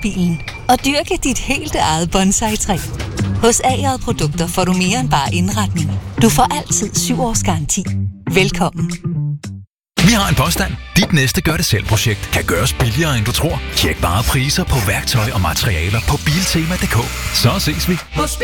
lastbilen og dyrke dit helt eget bonsai-træ. Hos A-J Produkter får du mere end bare indretning. Du får altid 7 års garanti. Velkommen. Vi har en påstand. Dit næste gør-det-selv-projekt kan gøres billigere, end du tror. Tjek bare priser på værktøj og materialer på Biltema.dk. Så ses vi. Hos